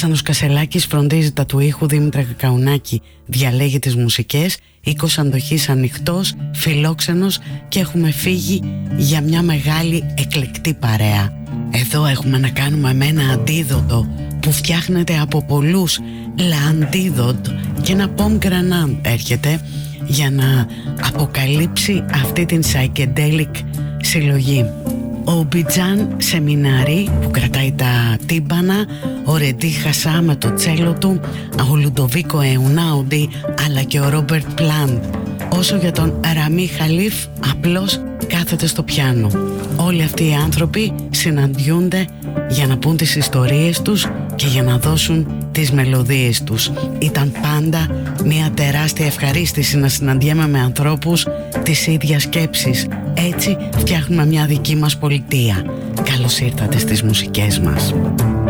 Αλέξανδρος Κασελάκης φροντίζει τα του ήχου, Δήμητρα Κακαουνάκη διαλέγει τις μουσικές, Οίκος Αντοχής ανοιχτός, φιλόξενος και έχουμε φύγει για μια μεγάλη εκλεκτή παρέα. Εδώ έχουμε να κάνουμε με ένα αντίδοτο που φτιάχνεται από πολλούς, λαντίδοτο, και ένα pomegranate έρχεται για να αποκαλύψει αυτή την psychedelic συλλογή. Ο Μπιτζάν Σεμινάρι που κρατάει τα τύμπανα, ο Ρεντί Χασά με το τσέλο του, ο Λουντοβίκο Εουνάουντι αλλά και ο Ρόμπερτ Πλάντ. Όσο για τον Ραμί Χαλίφ, απλώς κάθεται στο πιάνο. Όλοι αυτοί οι άνθρωποι συναντιούνται για να πούν τις ιστορίες τους και για να δώσουν τις μελωδίες τους. Ήταν πάντα μια τεράστια ευχαρίστηση να συναντιέμαι με ανθρώπους της ίδιας σκέψης. Έτσι φτιάχνουμε μια δική μας πολιτεία. Καλώς ήρθατε στις μουσικές μας.